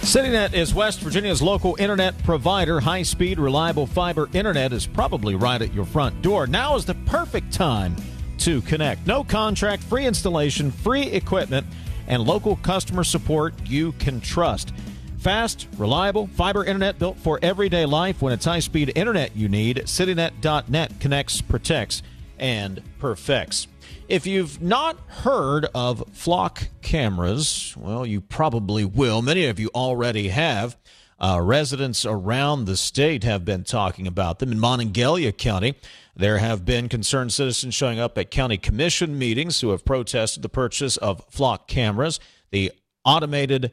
CityNet is West Virginia's local internet provider. High-speed, reliable fiber internet is probably right at your front door. Now is the perfect time to connect. No contract, free installation, free equipment, and local customer support you can trust. Fast, reliable fiber internet built for everyday life. When it's high-speed internet you need, CityNet.net connects, protects, and perfects. If you've not heard of Flock cameras, well, you probably will. Many of you already have. Residents around the state have been talking about them. In Monongalia County, there have been concerned citizens showing up at county commission meetings who have protested the purchase of Flock cameras, the automatic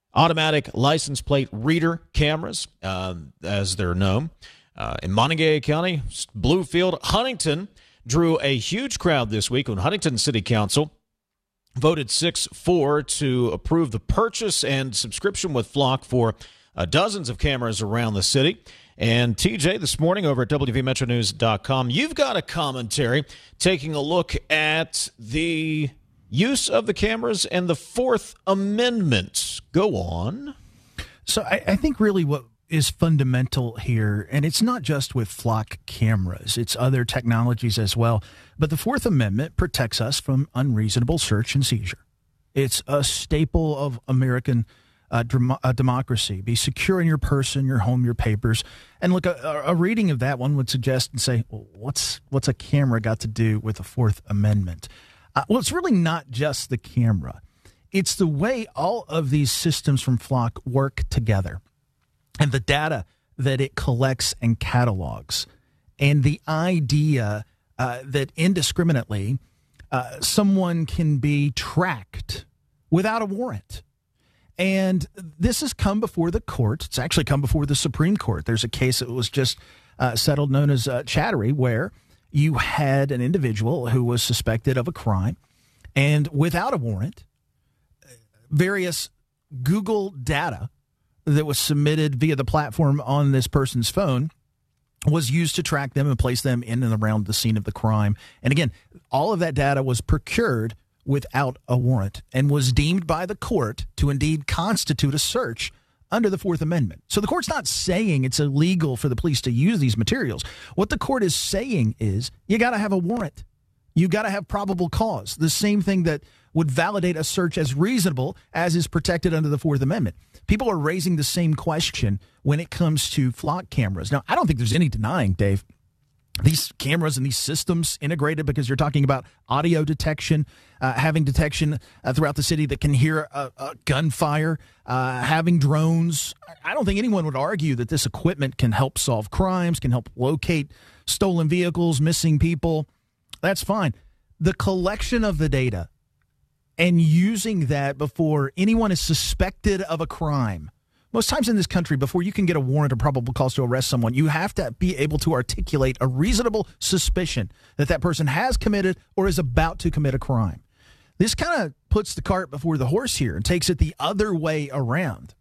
license plate reader cameras, as they're known. In Monongalia County, Bluefield, Huntington drew a huge crowd this week when Huntington City Council voted 6-4 to approve the purchase and subscription with Flock for dozens of cameras around the city. And TJ, this morning over at WVMetroNews.com, you've got a commentary taking a look at the use of the cameras and the Fourth Amendment. Go on. So I think really what is fundamental here, and it's not just with Flock cameras, it's other technologies as well, but the Fourth Amendment protects us from unreasonable search and seizure. It's a staple of American democracy. Be secure in your person, your home, your papers. And look, a reading of that one would suggest and say, well, what's a camera got to do with the Fourth Amendment? Well, it's really not just the camera. It's the way all of these systems from Flock work together, and the data that it collects and catalogs, and the idea that indiscriminately someone can be tracked without a warrant. And this has come before the court. It's actually come before the Supreme Court. There's a case that was just settled known as Chattery, where you had an individual who was suspected of a crime, and without a warrant, various Google data that was submitted via the platform on this person's phone was used to track them and place them in and around the scene of the crime. And again, all of that data was procured without a warrant and was deemed by the court to indeed constitute a search under the Fourth Amendment. So the court's not saying it's illegal for the police to use these materials. What the court is saying is you got to have a warrant. You got to have probable cause. The same thing that would validate a search as reasonable as is protected under the Fourth Amendment. People are raising the same question when it comes to Flock cameras. Now, I don't think there's any denying, Dave, these cameras and these systems integrated, because you're talking about audio detection, having detection throughout the city that can hear a gunfire, having drones. I don't think anyone would argue that this equipment can help solve crimes, can help locate stolen vehicles, missing people. That's fine. The collection of the data and using that before anyone is suspected of a crime. Most times in this country, before you can get a warrant or probable cause to arrest someone, you have to be able to articulate a reasonable suspicion that that person has committed or is about to commit a crime. This kind of puts the cart before the horse here and takes it the other way around.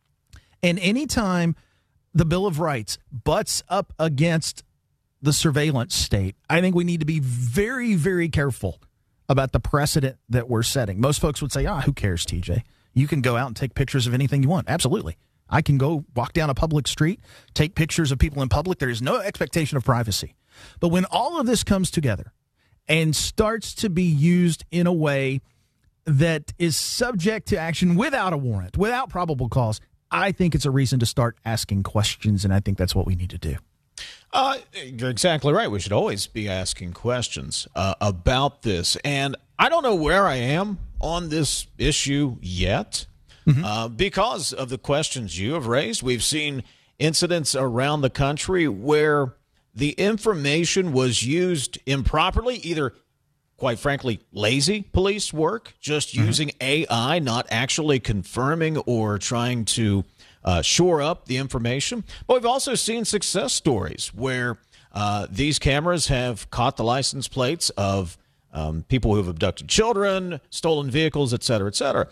And anytime the Bill of Rights butts up against the surveillance state, I think we need to be very, very careful about the precedent that we're setting. Most folks would say, who cares, TJ? You can go out and take pictures of anything you want. Absolutely. I can go walk down a public street, take pictures of people in public. There is no expectation of privacy. But when all of this comes together and starts to be used in a way that is subject to action without a warrant, without probable cause, I think it's a reason to start asking questions, and I think that's what we need to do. You're exactly right. We should always be asking questions about this. And I don't know where I am on this issue yet because of the questions you have raised. We've seen incidents around the country where the information was used improperly, either, quite frankly, lazy police work, just using AI, not actually confirming or trying to shore up the information. But we've also seen success stories where these cameras have caught the license plates of people who have abducted children, stolen vehicles, et cetera, et cetera.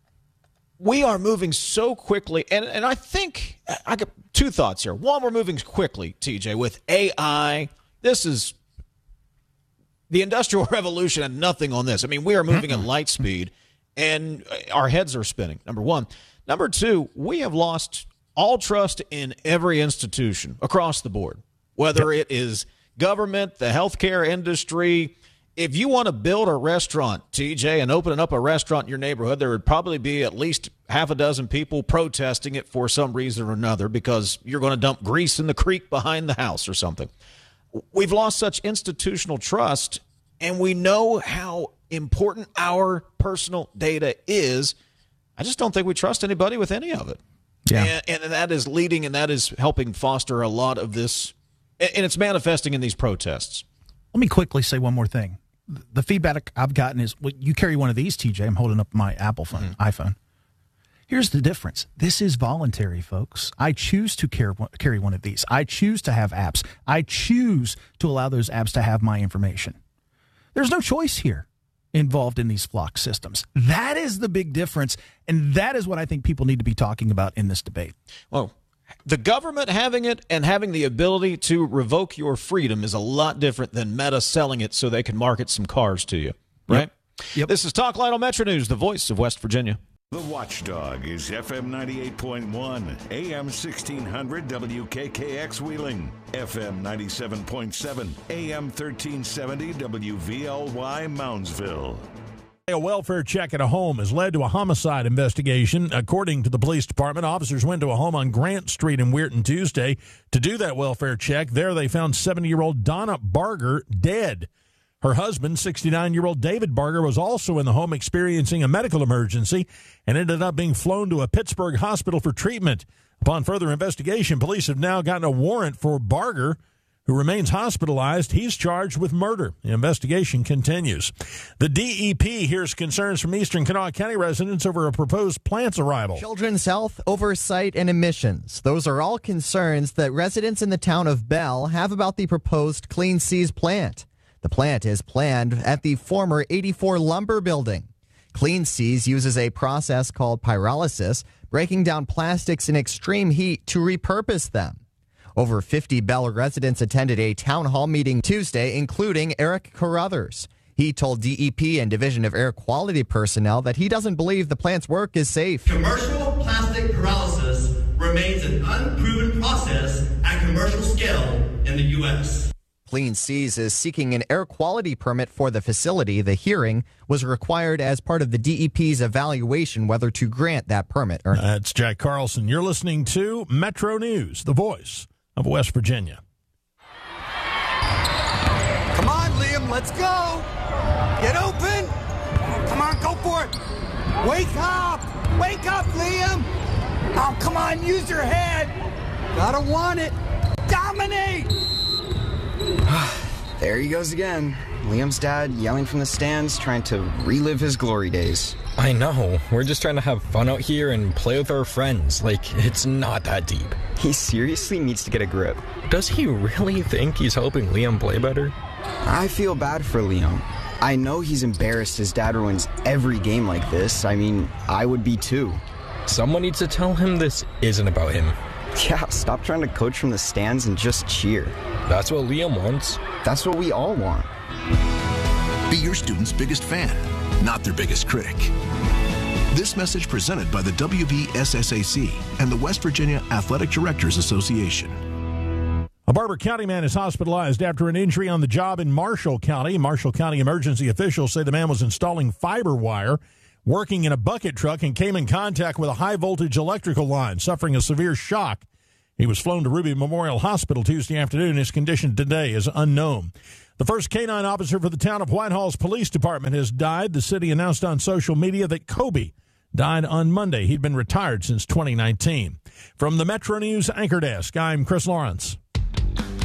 We are moving so quickly, and I think I got two thoughts here. One, we're moving quickly, TJ, with AI. This is the Industrial Revolution and nothing on this. I mean, we are moving at light speed. and our heads are spinning, number one. Number two, we have lost all trust in every institution across the board, whether it is government, the healthcare industry. If you want to build a restaurant, TJ, and open up a restaurant in your neighborhood, there would probably be at least half a dozen people protesting it for some reason or another because you're going to dump grease in the creek behind the house or something. We've lost such institutional trust, and we know how important our personal data is. I just don't think we trust anybody with any of it. Yeah. And that is leading, and that is helping foster a lot of this, and it's manifesting in these protests. Let me quickly say one more thing. The feedback I've gotten is, well, you carry one of these, TJ. I'm holding up my Apple phone, iPhone. Here's the difference. This is voluntary, folks. I choose to carry one of these. I choose to have apps. I choose to allow those apps to have my information. There's no choice here involved in these Flock systems. That is the big difference, and that is what I think people need to be talking about in this debate. Well, the government having it and having the ability to revoke your freedom is a lot different than Meta selling it so they can market some cars to you, right? Yep. This is Talk Light on Metro News, the voice of West Virginia. The Watchdog is FM 98.1, AM 1600 WKKX Wheeling, FM 97.7, AM 1370 WVLY Moundsville. A welfare check at a home has led to a homicide investigation. According to the police department, officers went to a home on Grant Street in Weirton Tuesday to do that welfare check. There they found 70-year-old Donna Barger dead. Her husband, 69-year-old David Barger, was also in the home experiencing a medical emergency and ended up being flown to a Pittsburgh hospital for treatment. Upon further investigation, police have now gotten a warrant for Barger, who remains hospitalized. He's charged with murder. The investigation continues. The DEP hears concerns from Eastern Kanawha County residents over a proposed plant's arrival. Children's health, oversight, and emissions. Those are all concerns that residents in the town of Bell have about the proposed Clean Seas plant. The plant is planned at the former 84 Lumber Building. Clean Seas uses a process called pyrolysis, breaking down plastics in extreme heat to repurpose them. Over 50 Bell residents attended a town hall meeting Tuesday, including Eric Carruthers. He told DEP and Division of Air Quality personnel that he doesn't believe the plant's work is safe. Commercial plastic pyrolysis remains an unproven process at commercial scale in the U.S. Clean Seas is seeking an air quality permit for the facility. The hearing was required as part of the DEP's evaluation whether to grant that permit. That's Jack Carlson. You're listening to Metro News, the voice of West Virginia. Come on, Liam, let's go. Get open. Come on, go for it. Wake up. Wake up, Liam. Oh, come on, use your head. Gotta want it. Dominate. There he goes again. Liam's dad yelling from the stands, trying to relive his glory days. I know. We're just trying to have fun out here and play with our friends. Like, it's not that deep. He seriously needs to get a grip. Does he really think he's helping Liam play better? I feel bad for Liam. I know he's embarrassed his dad ruins every game like this. I mean, I would be too. Someone needs to tell him this isn't about him. Yeah, stop trying to coach from the stands and just cheer. That's what Liam wants. That's what we all want. Be your student's biggest fan, not their biggest critic. This message presented by the WVSSAC and the West Virginia Athletic Directors Association. A Barber County man is hospitalized after an injury on the job in Marshall County. Marshall County emergency officials say the man was installing fiber wire, working in a bucket truck, and came in contact with a high-voltage electrical line, suffering a severe shock. He was flown to Ruby Memorial Hospital Tuesday afternoon. His condition today is unknown. The first canine officer for the town of Whitehall's police department has died. The city announced on social media that Kobe died on Monday. He'd been retired since 2019. From the Metro News Anchor Desk, I'm Chris Lawrence.